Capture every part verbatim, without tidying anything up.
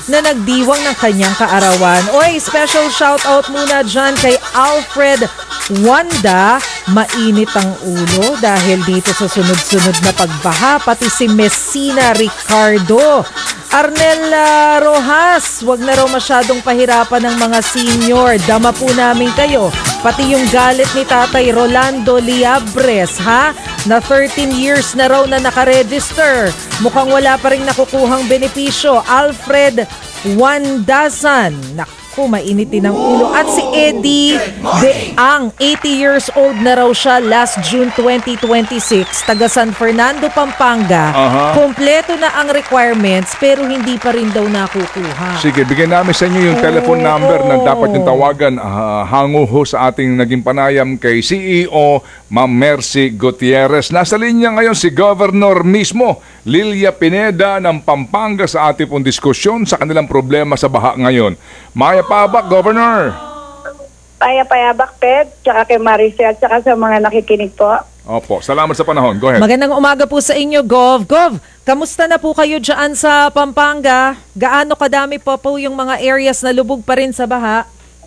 na nagdiwang ng kanyang kaarawan. Oy, special shoutout muna dyan kay Alfred Wanda. Mainit ang ulo dahil dito sa sunod-sunod na pagbaha. Pati si Messina Ricardo. Arnel uh, Rojas, wag na raw masyadong pahirapan ng mga senior. Dama po namin kayo. Pati yung galit ni Tatay Rolando Liabres, ha? Na thirteen years na raw na nakaregister. Mukhang wala pa rin nakukuhang benepisyo. Alfred Wandazan. Naku, mainitin ang ulo. At si Eddie De Ang, eighty years old na raw siya last June twenty twenty-six. Taga San Fernando, Pampanga. Uh-huh. Kompleto na ang requirements pero hindi pa rin daw nakukuha. Sige, bigyan namin sa inyo yung Oh, telephone number oh. na dapat yung tawagan. Uh, hango ho sa ating naging panayam kay C E O Ma'am Mercy Gutierrez. Nasa linya ngayon si Governor mismo, Lilia Pineda ng Pampanga, sa ating pong diskusyon sa kanilang problema sa baha ngayon. Maya pabak, Governor. Paya-payabak, Ped, tsaka kay Maricel, tsaka sa mga nakikinig po. Opo, salamat sa panahon. Go ahead. Magandang umaga po sa inyo, Gov. Gov, kamusta na po kayo dyan sa Pampanga? Gaano kadami pa po yung mga areas na lubog pa rin sa baha?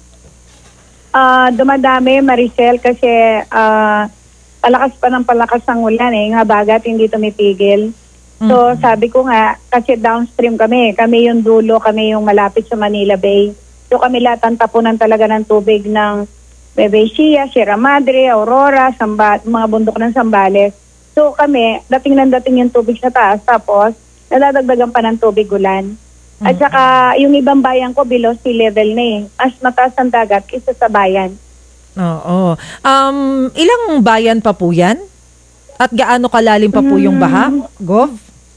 Ah, dumadami, Maricel, kasi ah, palakas pa ng palakas ang ulan eh. Nga bagat, hindi tumipigil. So, sabi ko nga, kasi downstream kami. Kami yung dulo, kami yung malapit sa Manila Bay. So, kami lahat ang tapunan talaga ng tubig ng Bebe Ecija, Sierra Madre, Aurora, Samba, mga bundok ng Sambales. So, kami, dating nang dating yung tubig sa taas. Tapos, nadadagdagan pa ng tubig ulan. At saka, yung ibang bayan ko below sea level na eh. Mas mataas ang dagat kaysa sa bayan. Oo. Um, ilang bayan pa po yan? At gaano kalalim pa po yung baha, Gov?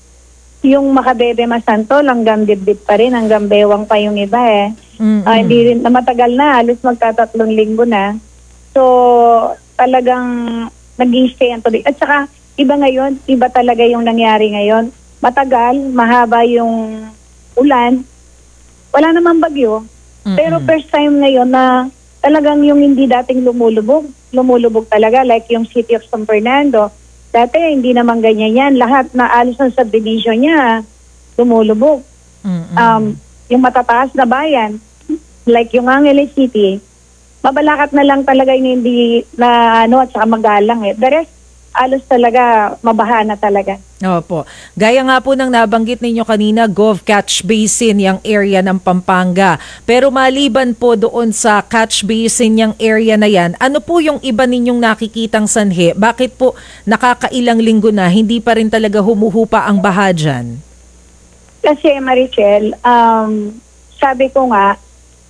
Yung Makabebe Masanto, hanggang dibdib pa rin, hanggang bewang pa yung iba eh. Mm-mm. Ah, hindi rin, na matagal na, halos magtatatlong linggo na. So, talagang nag-i-stay ang tubig. At saka, iba ngayon, iba talaga yung nangyari ngayon. Matagal, mahaba yung ulan. Wala namang bagyo. Mm-mm. Pero first time ngayon na talagang yung hindi dating lumulubog, lumulubog talaga, like yung City of San Fernando. Dati, hindi naman ganyan yan. Lahat na alos ng subdivision niya, lumulubog. Mm-mm. Um, yung matataas na bayan, like yung Angeles City, mabalakat na lang talaga yung hindi na ano at saka magalang eh. The rest, alos talaga, mabaha na talaga. Opo. Gaya nga po ng nabanggit ninyo kanina, Gov, Catch Basin, yung area ng Pampanga. Pero maliban po doon sa Catch Basin, yung area na yan, ano po yung iba ninyong nakikitang sanhi? Bakit po nakakailang linggo na, hindi pa rin talaga humuhupa ang baha dyan? Kasi Marichel, um, sabi ko nga,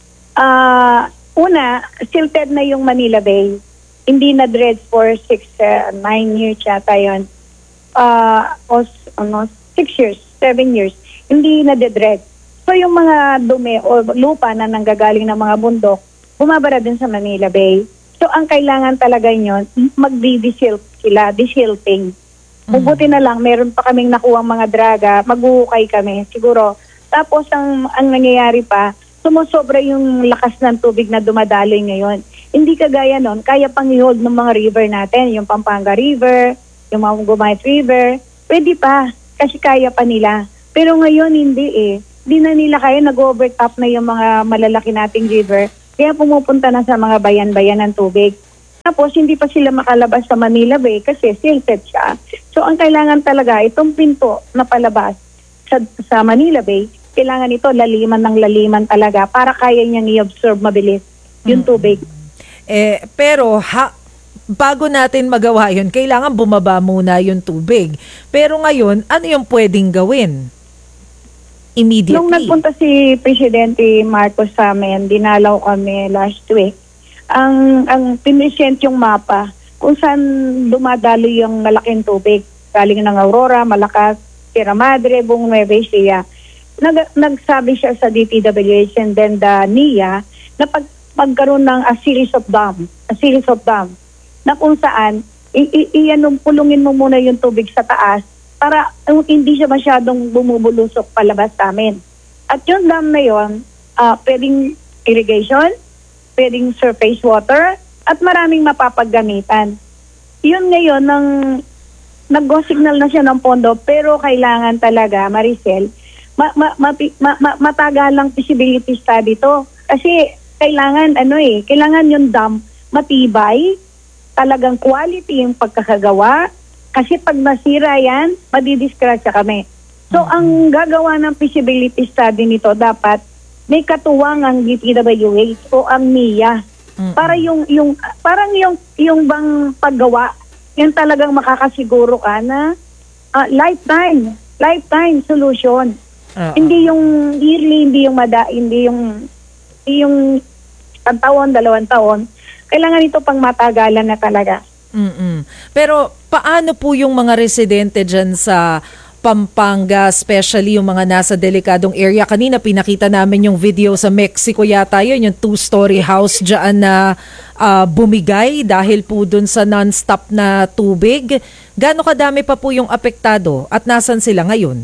uh, una, silted na yung Manila Bay. Hindi na dredge for six, uh, nine years yata yun. Uh, o, ano, six years, seven years. Hindi na dredge. So yung mga dumi o lupa na nanggagaling ng mga bundok, bumabara din sa Manila Bay. So ang kailangan talaga yun, mag-de-silt sila, desilting. Mabuti na lang, meron pa kaming nakuha mga draga, maghuhukay kami, siguro. Tapos ang, ang nangyayari pa, sumusobra yung lakas ng tubig na dumadaloy ngayon. Hindi kagaya nun, kaya pang i-hold ng mga river natin, yung Pampanga River, yung mga Gumay River, pwede pa, kasi kaya pa nila. Pero ngayon hindi eh. Hindi na nila kaya, nag-overtop na yung mga malalaki nating river, kaya pumupunta na sa mga bayan-bayan ng tubig. Tapos hindi pa sila makalabas sa Manila Bay kasi silted siya. So ang kailangan talaga, itong pinto na palabas sa, sa Manila Bay, kailangan ito laliman ng laliman talaga para kaya niyang i-absorb mabilis yung tubig. Eh, pero ha, bago natin magawa yun, kailangan bumaba muna yung tubig. Pero ngayon, ano yung pwedeng gawin? Immediately. Nung nagpunta si Presidente Marcos sa amin, dinalaw kami last week, ang ang pinisent yung mapa kung saan dumadalo yung malaking tubig. Galing ng Aurora, Malakas, Sierra Madre, buong Nueva Ecija. Nag, nagsabi siya sa D P W H and then the N I A na pag magkaroon ng a series of dam, a series of dam, na kung saan, iyan pulungin mo muna yung tubig sa taas para um, hindi siya masyadong bumubulusok palabas sa amin. At yung dam na yun, uh, pwedeng irrigation, pwedeng surface water, at maraming mapapaggamitan. Yun ngayon, nang nag-go signal na siya ng pondo, pero kailangan talaga, Maricel, ma, ma, ma, ma, ma, matagalang feasibility study to. Kasi kailangan, ano eh, kailangan yung dam matibay, talagang quality yung pagkakagawa. Kasi pag nasira yan, madidiskrasya kami. So, mm-hmm. ang gagawa ng feasibility study nito, dapat may katuwang ang D P W H o ang M I A. Mm-hmm. Para yung, yung, parang yung, yung bang paggawa, yung talagang makakasiguro ka na uh, lifetime, lifetime solution. Uh-huh. Hindi yung yearly, hindi yung mada, hindi yung, hindi yung isang taon, dalawang taon. Kailangan ito pang matagalan na talaga. Mm-mm. Pero paano po yung mga residente dyan sa Pampanga, especially yung mga nasa delikadong area? Kanina pinakita namin yung video sa Mexico yata yun, yung two-story house dyan na uh, bumigay dahil po dun sa non-stop na tubig. Gaano kadami pa po yung apektado at nasan sila ngayon?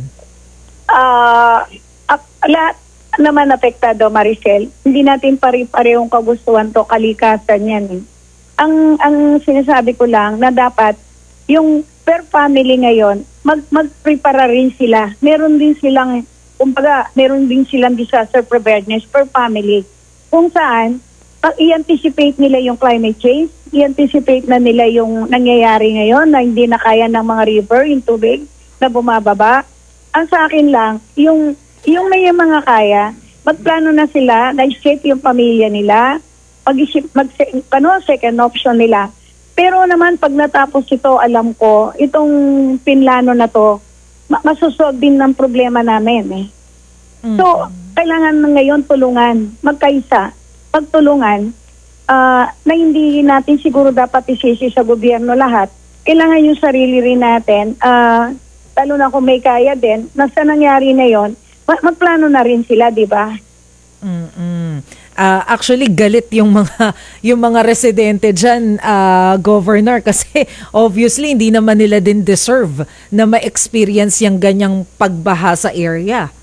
Ah, uh, lahat naman apektado, Maricel. Hindi natin pare-parehong kagustuhan to, kalikasan yan. Eh. Ang ang sinasabi ko lang na dapat yung per family ngayon, mag magprepara rin sila. Meron din silang, kumbaga, meron din silang disaster preparedness per family. Kung saan, pag i-anticipate nila yung climate change, i-anticipate na nila yung nangyayari ngayon na hindi na kaya ng mga river, yung tubig na bumababa. Ang sa akin lang, yung, yung may mga kaya, magplano na sila, na-shape yung pamilya nila, mag-isip, mag, ano, second option nila. Pero naman, pag natapos ito, alam ko, itong pinlano na to, ma- masusolve din ng problema namin. Eh. Mm-hmm. So, kailangan na ngayon tulungan, magkaisa, pagtulungan, uh, na hindi natin siguro dapat isisi sa gobyerno lahat. Kailangan yung sarili rin natin, uh, lalo na kung may kaya din, nasa nangyari na yon, magplano na rin sila, di ba? Mm-mm. Uh, actually, galit yung mga yung mga residente dyan, uh, Governor, kasi obviously hindi naman nila din deserve na ma-experience yung ganyang pagbaha sa area.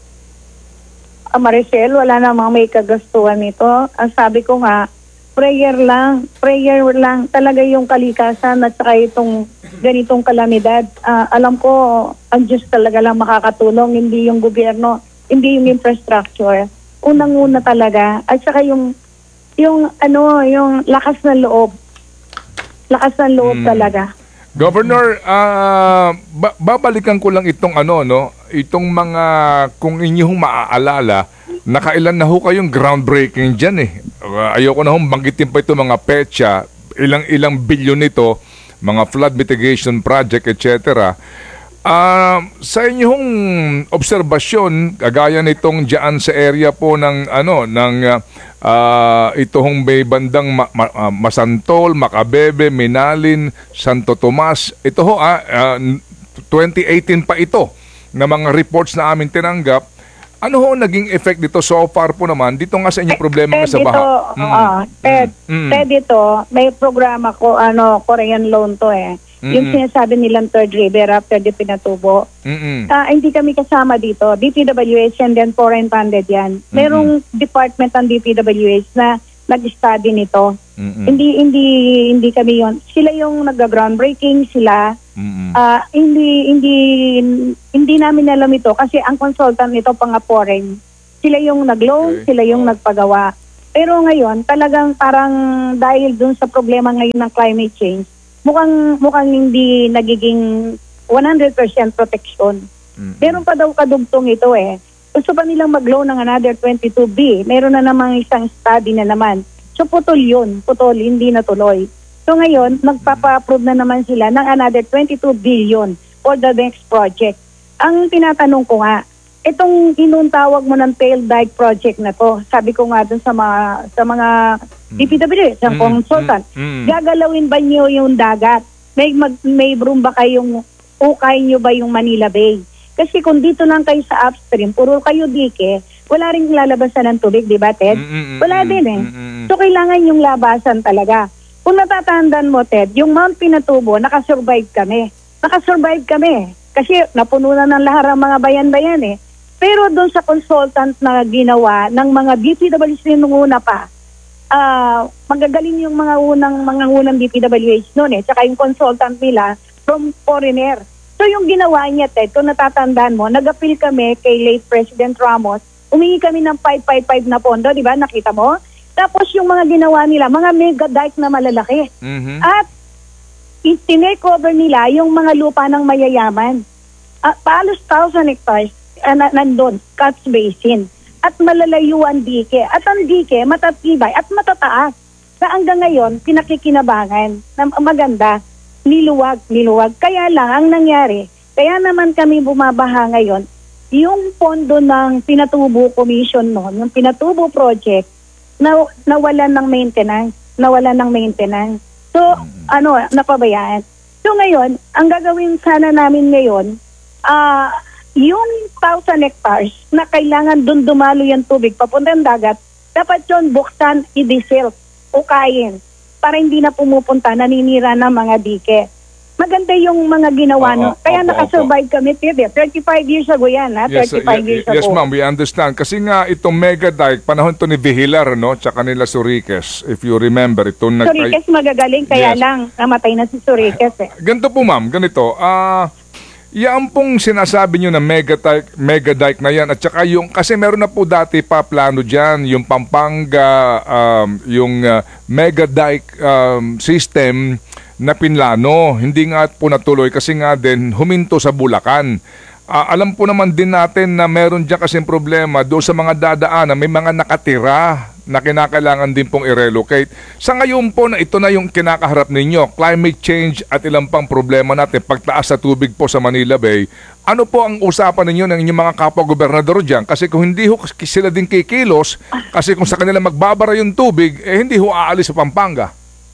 Uh, Maricel, wala namang may kagastuhan nito. Ang sabi ko nga, prayer lang, prayer lang talaga yung kalikasan at saka itong ganitong kalamidad. Uh, alam ko, ang Diyos talaga lang makakatulong, hindi yung gobyerno, hindi yung infrastructure. Unang-una talaga, at saka yung, yung ano, yung lakas ng loob. Lakas ng loob hmm. talaga. Governor, uh, ba- babalikan ko lang itong ano, no? Itong mga, kung inyong maaalala, nakailan na ho kayong groundbreaking dyan eh. Uh, ayoko na hong banggitin pa ito mga petsa, ilang-ilang bilyon nito, mga flood mitigation project, et cetera. Uh, sa inyong obserbasyon, kagaya nitong diyan sa area po ng ano ng uh, itong may bandang ma- ma- uh, Masantol, Macabebe, Minalin, Santo Tomas. Ito ho ah, uh, twenty eighteen pa ito na mga reports na aming tinanggap. Ano ho naging effect dito so far po naman dito nga sa inyong problema Ted, sa baha? Ito, Mm. uh, Ted, Mm. Ted, ito, may programa ko, ano, Korean loan to eh. Mm-mm. Yung sinasabi nilang third river after di pinatubo. Uh, hindi kami kasama dito. D P W H and then foreign funded yan. Mm-mm. Merong department ng D P W H na nag-study nito. Mm-mm. Hindi hindi hindi kami yon. Sila yung nag-groundbreaking, sila. Uh, hindi hindi hindi namin alam ito kasi ang consultant nito pang foreign. Sila yung nag-loan, okay. Sila yung oh. nagpagawa. Pero ngayon, talagang parang dahil dun sa problema ngayon ng climate change, mukhang mukhang hindi nagiging one hundred percent protection. Mm-hmm. Meron pa daw kadugtong ito eh. Gusto pa nilang mag-loan ng another twenty-two B. Meron na namang isang study na naman. So putol yun. Putol, hindi natuloy. So ngayon, magpapa-approve na naman sila ng another twenty-two billion for the next project. Ang tinatanong ko nga, itong inuntawag mo ng tail dike project na to, sabi ko nga dun sa mga sa mga D P W, sa mm, consultant, mm, mm. gagalawin ba niyo yung dagat? May mag, may broom ba kayong ukay niyo ba yung Manila Bay? Kasi kung dito lang kayo sa upstream, puro kayo dike, wala ring lalabasan ng tubig, di ba, Ted? Mm, mm, wala din eh. Mm, mm. So kailangan yung labasan talaga. Kung natatandaan mo, Ted, yung Mount Pinatubo, nakasurvive kami. Nakasurvive kami. Kasi napuno na ng lahat ng mga bayan-bayan eh. Pero doon sa consultant na ginawa ng mga D P W H nung una pa, uh, magagaling yung mga unang mga unang D P W H noon eh. Tsaka yung consultant nila from foreigner. So yung ginawa niya, Ted, kung natatandaan mo, nag-appeal kami kay late President Ramos, umingi kami ng five five five na pondo, di ba? Nakita mo? Tapos yung mga ginawa nila, mga mega dike na malalaki. Mhm. At tinake-over nila yung mga lupa ng mayayaman. Uh, palos thousand hectares uh, na, nandun, Catch Basin. At malalayo ang dike. At ang dike, matatibay at matataas. Na hanggang ngayon, pinakikinabangan na maganda, niluwag, niluwag. Kaya lang, ang nangyari, kaya naman kami bumabaha ngayon, yung pondo ng Pinatubo Commission noon, yung Pinatubo Project, na, nawalan ng maintenance. Nawalan ng maintenance. So, ano, napabayaan. So ngayon, ang gagawin sana namin ngayon, ah, yung thousand hectares na kailangan dun dumalo yung tubig papunta ng dagat, dapat yun buksan, i-desilt o kain para hindi na pumupunta, naninira ng mga dike. Maganda yung mga ginawa, Oo, no? Kaya opo, nakasurvive kami, Tibet. thirty-five years ago yan, ha? Yes, uh, thirty-five y- years y- yes ago. ma'am, we understand. Kasi nga itong mega dike, panahon to ni Vigilar, no? Tsaka nila Suriques, if you remember. Itong nag- Suriques magagaling, kaya Yes. lang namatay na si Suriques, eh. Ganito po ma'am, ganito. Ah, yan pong sinasabi nyo na mega dike, mega dike na yan at saka yung kasi meron na po dati pa plano diyan yung Pampanga um, yung uh, mega dike um, system na pinlano. Hindi nga po natuloy kasi nga din huminto sa Bulacan. Ah, alam po naman din natin na meron diyan kasing problema doon sa mga dadaanan, may mga nakatira na kinakailangan din pong i-relocate. Sa ngayon po na ito na yung kinakaharap ninyo, climate change at ilang pang problema natin, pagtaas sa tubig po sa Manila Bay, ano po ang usapan ninyo ng inyong mga kapwa-gobernador dyan? Kasi kung hindi ho sila din kikilos, kasi kung sa kanila magbabara yung tubig, eh hindi ho aalis sa Pampanga.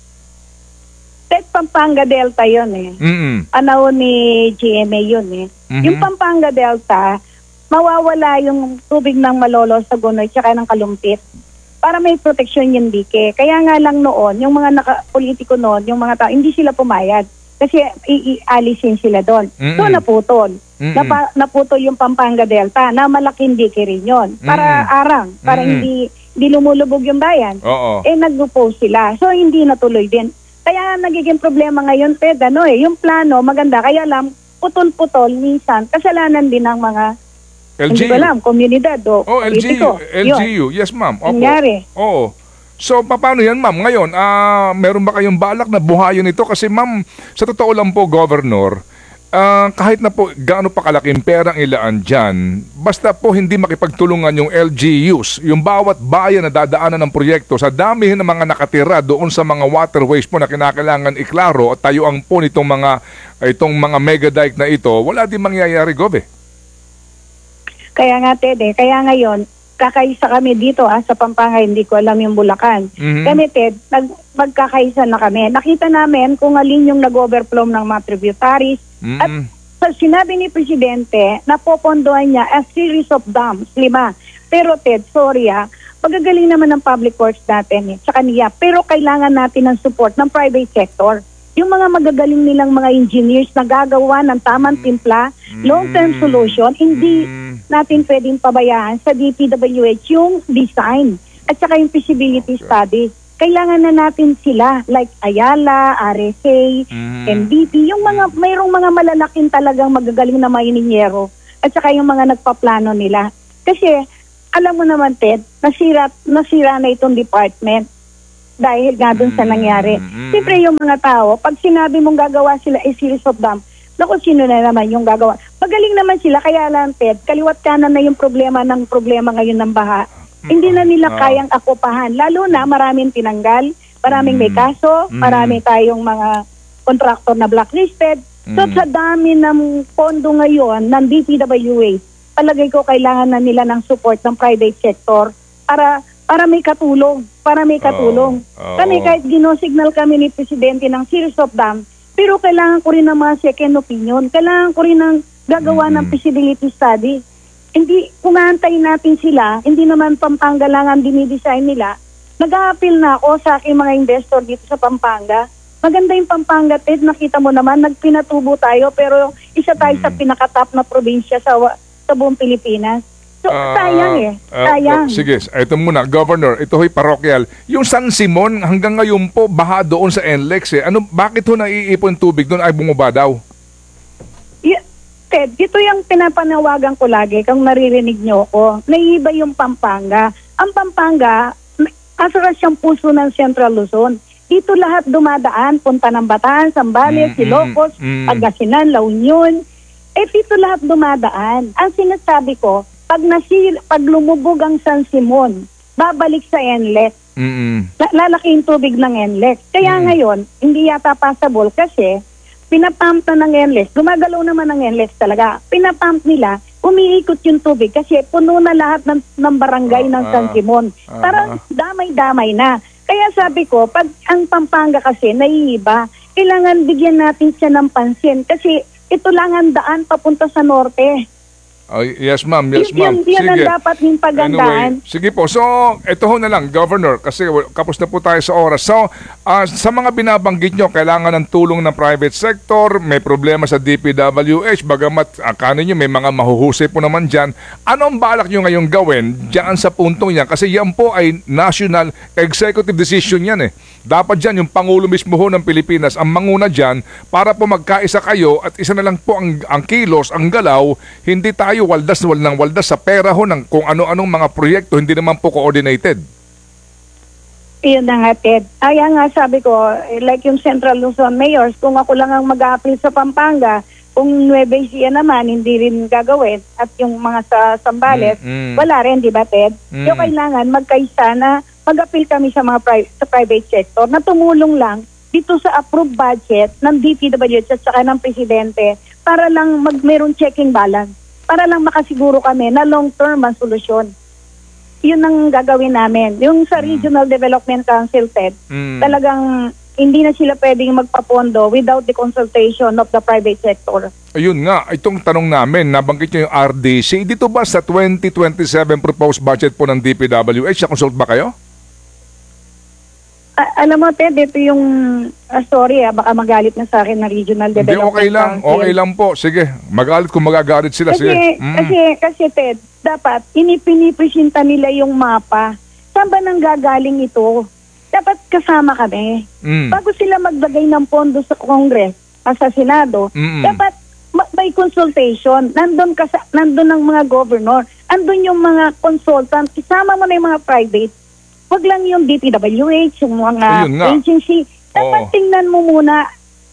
Ted, Pampanga Delta yun, eh. Mm-mm. Ano ni G M A yun, eh. Mhm. Yung Pampanga Delta, mawawala yung tubig ng Malolo sa Gunoy tsaka ng Kalumpit para may proteksyon yung dike. Kaya nga lang noon, yung mga naka-politiko noon, yung mga tao, hindi sila pumayag kasi ialisin sila doon. Mm-mm. So naputol. Mm-mm. Napa, naputol yung Pampanga Delta na malaking dike rin yun. Para Mm-mm. arang, para Mm-mm. hindi, hindi lumulubog yung bayan. Oo. Eh nag-oppose sila. So hindi natuloy din. Kaya nagiging problema ngayon, Ted, ano eh, yung plano maganda, kaya lang putol-putol minsan, kasalanan din ng mga, L G U. hindi ko alam, komunidad o Oh, L G U. politiko. L G U. Yun. Yes, ma'am. Opo. Nangyari. Oo. So, paano yan, ma'am? Ngayon, ah, meron ba kayong balak na buhayin ito? Kasi, ma'am, sa totoo lang po, Governor, ah, kahit na po gaano pa kalaking perang ilaan dyan, basta po hindi makipagtulungan yung L G Us, yung bawat bayan na dadaanan ng proyekto, sa dami ng mga nakatira doon sa mga waterways po na kinakailangan iklaro at tayuan po nitong mga, itong mga mega dike na ito, wala din mangyayari, Gov, eh. Kaya nga, Ted, eh, kaya ngayon, kakaisa kami dito ah, sa Pampanga, hindi ko alam yung Bulacan. Mhm. Kami, Ted, nag, magkakaisa na kami. Nakita namin kung alin yung nag-overflow ng mga tributaries. At Mm-mm. sa sinabi ni Presidente, napopondohan niya a series of dams, lima. Pero Ted, sorry ah, pagagaling naman ng public works natin eh, sa kaniya. Pero kailangan natin ng support ng private sector. Yung mga magagaling nilang mga engineers na gagawa ng tamang timpla, long-term solution, hindi Mm. natin pwedeng pabayaan sa D P W H yung design at saka yung feasibility studies. Kailangan na natin sila like Ayala, R S A, Mm. M D P, yung mga mayroong mga malalaking talagang magagaling na mga ininyero at saka yung mga nagpaplano nila. Kasi alam mo naman, Ted, nasira, nasira na itong department dahil nga dun sa nangyari. Mm. Siyempre yung mga tao, pag sinabi mong gagawa sila a series of dam, naku, sino na naman yung gagawa? Magaling naman sila, kaya lang, Ted, kaliwat kanan na yung problema ng problema ngayon ng baha. Hindi na nila Ah. kayang akupahan. Lalo na maraming tinanggal, maraming may kaso, Mm. marami tayong mga kontraktor na blacklisted. So Mm. sa dami ng pondo ngayon ng D P W A, palagay ko kailangan na nila ng support ng private sector para para may katulong, para may katulong. Oo. Kami kahit gino-signal kami ni Presidente ng series of dam, pero kailangan ko rin ng mga second opinion. Kailangan ko rin ng gagawa ng feasibility study. Hindi, kung aantayin natin sila, hindi naman Pampanga lang ang dinidesign nila. Nag-a-appeal na ako sa aking mga investor dito sa Pampanga. Maganda yung Pampanga, Ted. Nakita mo naman, nagpinatubo tayo, pero isa tayo sa pinakatap na probinsya sa, wa- sa buong Pilipinas. So, Ah, sayang eh. ah, Sayang. sige, ito muna, Governor, ito ho'y parokyal. Yung San Simon, hanggang ngayon po, baha doon sa N L E X eh. Ano, bakit ho naiipon tubig doon ay bumaba daw? Y- Ted, ito yung pinapanawagan ko lagi kung naririnig niyo ako. Naiiba yung Pampanga. Ang Pampanga, kasara siyang puso ng Central Luzon. Dito lahat dumadaan, punta ng Bataan, Zambales, Mm, Ilocos, mm, mm. Pangasinan, La Union. Eh, dito lahat dumadaan. Ang sinasabi ko, pag, nasil, pag lumubog ang San Simon, babalik sa N L E X. Mm-mm. La- lalaki yung tubig ng N L E X. Kaya Mm. ngayon, hindi yata passable kasi pinapump na ng N L E X. Gumagalaw naman ng N L E X talaga. Pinapump nila, umiikot yung tubig kasi puno na lahat ng, ng barangay Ah, ng San Simon. ah, Parang ah. damay-damay na. Kaya sabi ko, pag ang Pampanga kasi naiiba, kailangan bigyan natin siya ng pansin kasi ito lang ang daan papunta sa norte. Oh, yes, ma'am. Yes, Yun- ma'am. yun- yun ang dapat yung pagandaan. Anyway, sige po. So, ito ho na lang, Governor, kasi kapos na po tayo sa oras. So, ah, sa mga binabanggit nyo, kailangan ng tulong ng private sector, may problema sa D P W H, bagamat akanin nyo, may mga mahuhusay po naman dyan. Anong balak nyo ngayong gawin dyan sa puntong yan? Kasi yan po ay national executive decision yan eh. Dapat dyan, yung Pangulo mismo ho ng Pilipinas, ang manguna dyan, para po magkaisa kayo at isa na lang po ang, ang kilos, ang galaw, hindi tayo waldas wal ng waldas sa pera ho ng kung ano-anong mga proyekto, hindi naman po coordinated. Yun na nga, Ted. Kaya nga sabi ko, eh, like yung Central Luzon Mayors, kung ako lang ang mag-a-appeal sa Pampanga, kung Nueva Ecija naman, hindi rin gagawin, at yung mga sa Zambales, Mm, mm. wala rin, di ba, Ted? Mm. Yung kailangan magkaisa na mag-appeal kami sa mga pri- sa private sector na tumulong lang dito sa approved budget ng D P W H at saka ng Presidente para lang mag meron checking balance, para lang makasiguro kami na long-term ang solusyon. Yun ang gagawin namin. Yung sa Regional Development Council, Ted, Mm. talagang hindi na sila pwedeng magpapondo without the consultation of the private sector. Ayun nga, itong tanong namin, nabanggit nyo yung R D C. Dito ba sa twenty twenty-seven proposed budget po ng D P W H, na-consult ba kayo? A- alam mo, Ted, ito yung, ah, sorry ah, baka magalit na sa akin na Regional Hindi, Development okay lang. Council. Okay lang po. Sige, magalit kung magagalit sila. Kasi, Sige. Mm. kasi, kasi Ted, dapat inipinipresenta nila yung mapa. Saan ba nang gagaling ito? Dapat kasama kami. Mm. Bago sila maglagay ng pondo sa Congress, at sa Senado, Mm-mm. dapat ma- may consultation. Nandun, kasa, nandun ang mga governor. Andun yung mga consultant. Isama mo na yung mga private. Huwag lang yung D P W H, yung mga Ayun nga. agency. Dapat Oo. tingnan mo muna,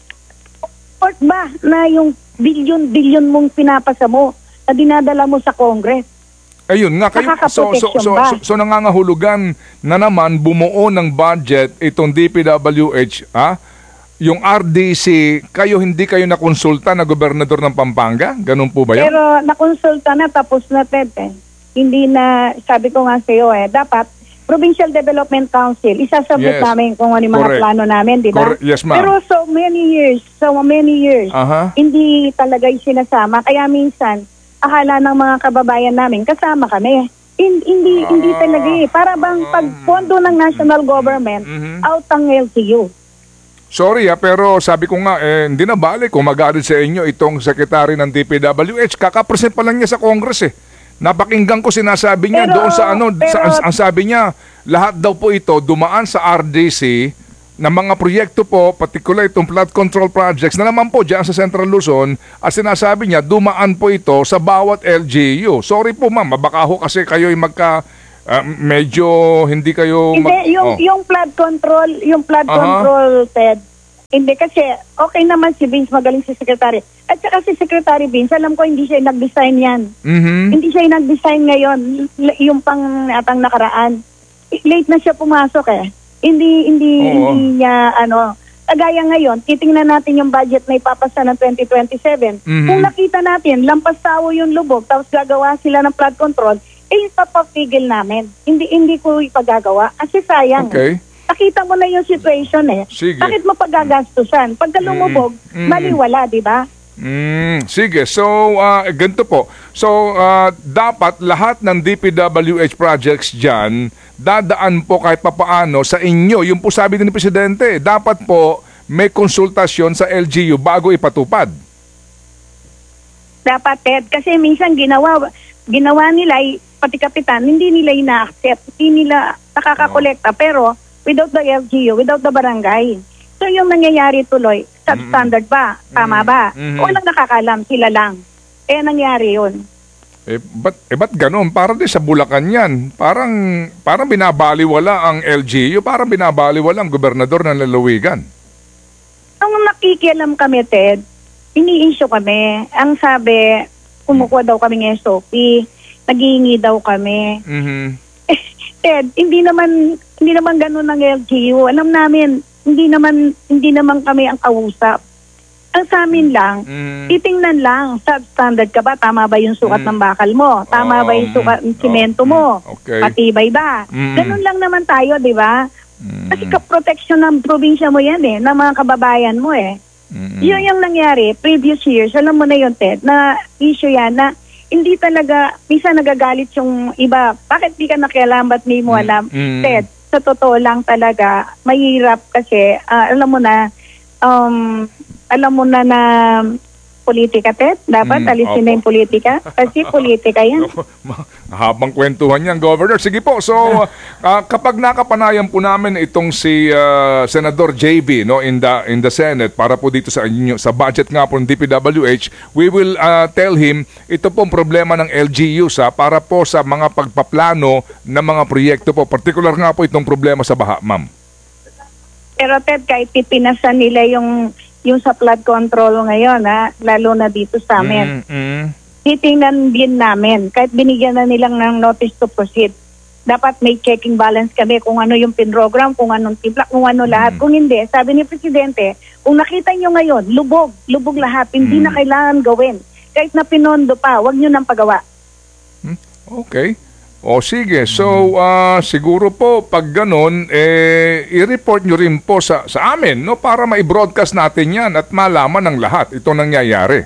support ba na yung billion-billion mong pinapasa mo na dinadala mo sa Congress? Ayun nga, kayo, so, so, so, ba? so, so nangangahulugan na naman bumuo ng budget itong D P W H, ha? Yung R D C, kayo hindi kayo nakonsulta na gobernador ng Pampanga? Ganun po ba yun? Pero nakonsulta na, tapos na, Ted. Eh. Hindi na, sabi ko nga sa iyo, eh, dapat Provincial Development Council, isasubmit Yes. namin kung ano yung mga Correct. plano namin, di ba? Correct. Yes, ma'am. Pero so many years, so many years, Aha. hindi talaga yung sinasama. Kaya minsan, akala ng mga kababayan namin, kasama kami. Hin- Hindi, hindi Ah. talaga eh. Para bang pag pondo ng national government, Mhm. out ang L T U. Sorry ha, pero sabi ko nga, eh, hindi na balik kung magalit sa inyo itong sekretary ng D P W H. Kakapresent pa lang niya sa Congress eh. Napakinggan ko sinasabi niya Pero- doon sa ano, pero- sa, ang, ang sabi niya, lahat daw po ito dumaan sa R D C na mga proyekto po, particular itong flood control projects na naman po dyan sa Central Luzon, at sinasabi niya, dumaan po ito sa bawat L G U. Sorry po ma'am, baka ho kasi kayo'y magka, ah, medyo hindi kayo... Hindi, mag- yung, oh. yung flood control, yung flood Aha. control, Ted. Hindi, kasi okay naman si Vince, magaling si Secretary. At saka si Secretary Vince, alam ko hindi siya yung nag-design yan. Mhm. Hindi siya yung nag-design ngayon, l- yung pang, pang nakaraan. Late na siya pumasok eh. Hindi, hindi, Oo. hindi niya, ano, kagaya ngayon, titingnan natin yung budget na ipapasa ng twenty twenty-seven. Mhm. Kung nakita natin, lampas tao yung lubog, tapos gagawa sila ng flood control, eh, ipapapigil namin. Hindi, hindi ko ipagagawa. Kasi sayang. Okay. Nakita mo na yung situation eh. Sige. Bakit mo pagagastusan? Pagka lumubog, Mm. maliwala, di ba? Mm, sige, so ah, ganito po. So ah, dapat lahat ng D P W H projects dyan, dadaan po kahit papaano sa inyo. Yung po sabi din ni Presidente, dapat po may konsultasyon sa L G U bago ipatupad. Dapat, Ted. Kasi minsan ginawa, ginawa nila, eh, pati kapitan, hindi nila ina-accept. Hindi nila nakakakolekta. Pero without the L G U, without the barangay. So yung nangyayari tuloy, substandard ba? Tama ba? Mhm. Walang nakakalam, sila lang. Kaya nangyari yun. Eh, ba't, eh, ba't ganun? Parang din sa Bulacan yan. Parang, parang binabaliwala ang L G U, parang binabaliwala ang gobernador ng lalawigan. Nung nakikialam kami, Ted, ini-issue kami. Ang sabi, kumukuha daw kami ng S O P. Naghihingi daw kami. Mhm. Ted, hindi naman hindi naman ganun ng L G U. Alam namin, hindi naman hindi naman kami ang kausap. Ang sa amin lang, Mm. titingnan lang, substandard ka ba? Tama ba yung sukat Mm. ng bakal mo? Tama ba yung Um, sukat ng oh, simento mo? mm, okay. Matibay ba? Mm. Ganun lang naman tayo, di ba? Mm. Kasi ka-protection ng probinsya mo yan eh, ng mga kababayan mo eh. Mm. Yun yung nangyari, previous years, alam mo na yun, Ted, na issue yan na hindi talaga, minsan nagagalit yung iba. Bakit di ka nakialam, ba't di mo alam? Mm. Ted, sa totoo lang talaga, mahirap kasi, ah, alam mo na, um, alam mo na na politika, Ted. Dapat Mm, alisin na opo. yung politika. Kasi politika yan. Habang kwentuhan yan, Governor. Sige po, so ah, kapag nakapanayan po namin itong si ah, Senador J B no, in the in the Senate para po dito sa inyo, sa budget nga po ng D P W H, we will ah, tell him ito pong problema ng L G U sa para po sa mga pagpaplano ng mga proyekto po. Particular nga po itong problema sa baha, ma'am. Pero Ted, kahit pipinasan nila yung yung sa flood control ngayon, ha, lalo na dito sa amin, Mm, mm. titingnan din namin, kahit binigyan na nilang ng notice to proceed, dapat may checking balance kami kung ano yung pinrogram, kung anong timpla, kung ano lahat. Kung hindi, sabi ni Presidente, kung nakita nyo ngayon, lubog, lubog lahat, hindi na kailangan gawin. Kahit na pinondo pa, wag nyo nang pagawa. Okay. O sige, so ah, siguro po pag ganun, eh, i-report nyo rin po sa, sa amin no, para ma-broadcast natin yan at malaman ng lahat itong nangyayari.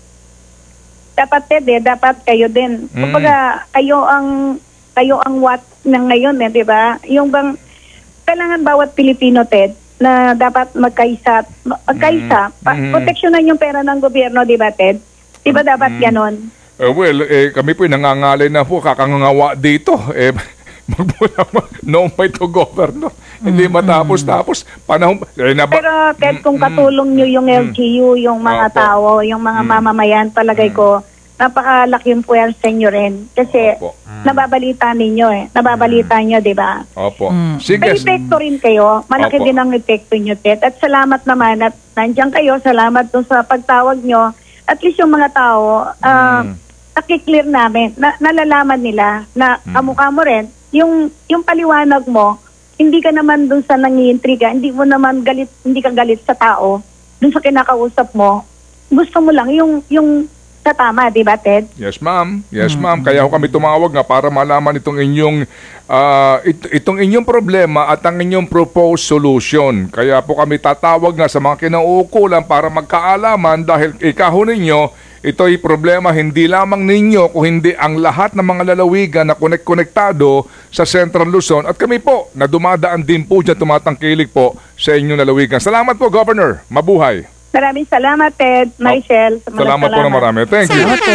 Dapat, Ted, eh, dapat kayo din. Mm. Kumbaga, kayo ang, kayo ang what ng ngayon, eh, di ba? Yung bang, kailangan bawat Pilipino, Ted, na dapat magkaisa, magkaisa, pa, Mm. proteksyonan yung pera ng gobyerno, di ba, Ted? Di ba dapat ganon? Eh, well, eh, kami po nangangalay na po, kakangawa dito. Eh, magmula mo, no may to governor. Hindi matapos-tapos. Panahon, eh, naba, Pero, Ted, kung Mm, katulong nyo yung L G U, yung mga Opo. tao, yung mga mamamayan, palagay ko, napakalaking puwersa nyo rin. Kasi, Opo. nababalita ninyo eh. Nababalita nyo, di ba? Opo. Sige. May epekto rin kayo. Malaki Opo. din ang epekto nyo, Ted. At salamat naman at nandiyan kayo. Salamat dun sa pagtawag nyo. At least yung mga tao, uh, Mm. nakiklear namin, na, nalalaman nila na kamukha mo rin, yung, yung paliwanag mo, hindi ka naman dun sa nangiintriga, hindi mo naman galit, hindi ka galit sa tao, dun sa kinakausap mo, gusto mo lang yung, yung sa tama, di ba, Ted? Yes, ma'am. Yes, ma'am. Kaya ho kami tumawag nga para malaman itong inyong ah, it- itong inyong problema at ang inyong proposed solution. Kaya po kami tatawag nga sa mga kinauukulan para magkaalaman dahil ikaho ninyo, ito'y problema hindi lamang ninyo kung hindi ang lahat ng mga lalawigan na konek-konektado sa Central Luzon at kami po na dumadaan din po dyan, tumatangkilik po sa inyong lalawigan. Salamat po, Governor. Mabuhay. Maraming salamat, Ted, Maricel. Sa mga Salamat po na marami. Thank you. Salamat po.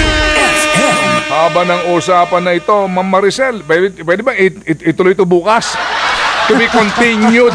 Haba ng usapan na ito, Ma'am Maricel, pwede, pwede ba it, it, ituloy ito bukas? To be continued.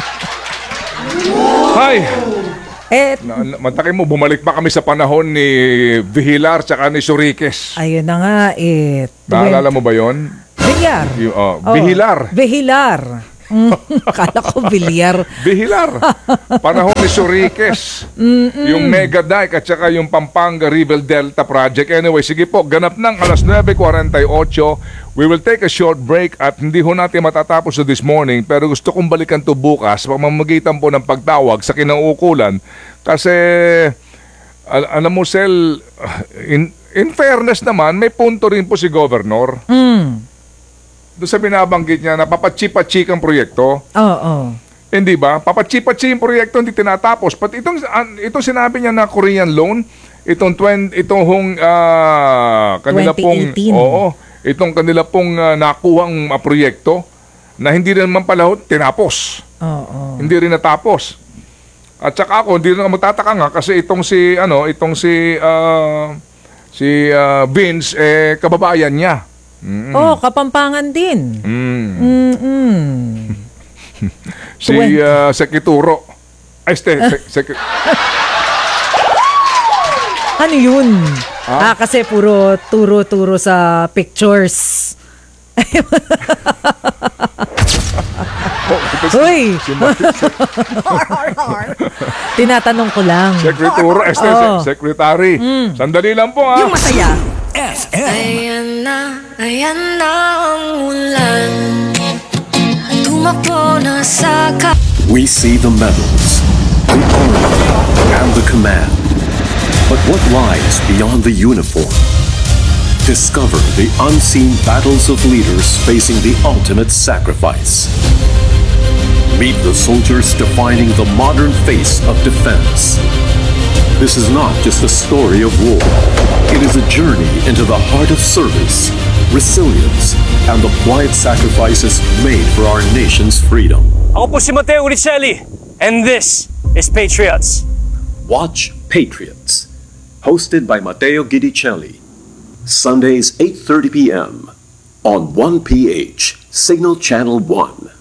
Hi! Eh, Na, na, mantakin mo, bumalik pa kami sa panahon ni Vihilar tsaka ni Suriques. ayun na nga eh. Naalala mo ba yon? Bilyar. Yung, oh, Oh, Vihilar. Bihilar. Mm, akala ko bilyar. Vihilar. Panahon ni Suriques. Yung Mega Dike at saka yung Pampanga River Delta Project. Anyway, sige po, ganap ng alas nueve forty-eight. We will take a short break at hindi ho natin matatapos sa this morning pero gusto kong balikan to bukas pamamagitan po ng pagtawag sa kinauukulan kasi al- alam mo, Sel, in, in fairness naman, may punto rin po si Governor. Mm. Doon sa binabanggit niya na papatsipatsi ang proyekto. Oo. Hindi ba? Papatsipatsi yung proyekto hindi tinatapos. But itong, uh, itong sinabi niya na Korean loan, itong, twen, itong hong, ah, kanila pong, twenty eighteen. oo, itong kanila pong ah, nakuhang ah, proyekto na hindi rin naman pala ho tinapos. Oo. Hindi rin natapos. At saka ako, hindi rin ako magtataka nga kasi itong si, ano, itong si, ah, si ah, Vince, eh, kababayan niya. Mm. Oh, Kapampangan din. Mm. Mm-mm. Si Twen- uh, Sekituro. Ay, este, sek, sek, Ano yun? Ah, kasi puro turo-turo sa pictures. Uy! Si Marie- Tinatanong ko lang. Sekreturo, este, Oo. secretary. Sandali lang po ha. Yung masaya. Ayan na, ayan na ang ulan. Tumakbo na sa ka- We see the medals, the honor, and the command. But what lies beyond the uniform? Discover the unseen battles of leaders facing the ultimate sacrifice. Meet the soldiers defining the modern face of defense. This is not just a story of war. It is a journey into the heart of service, resilience, and the quiet sacrifices made for our nation's freedom. Ako po si Mateo Uricelli, and this is Patriots. Watch Patriots, hosted by Matteo Guidicelli. Sundays eight thirty p m on one P H, Signal Channel one.